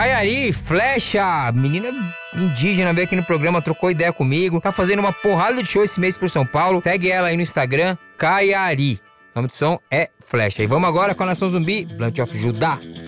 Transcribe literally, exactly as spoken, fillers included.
Caiari, Flecha, menina indígena, veio aqui no programa, trocou ideia comigo, tá fazendo uma porrada de show esse mês por São Paulo. Segue ela aí no Instagram, Caiari. O nome do som é Flecha. E vamos agora com a Nação Zumbi, Plant of Judá.